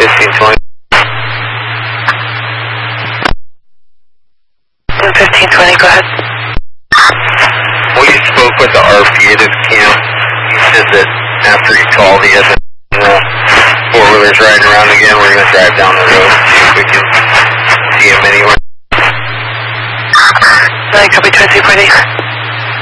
1520. 1520, go ahead. We spoke with the RP at his camp. He said that after he called, he has four-wheelers riding around again. We're going to drive down the road, see if we can see him anywhere. Copy 2020.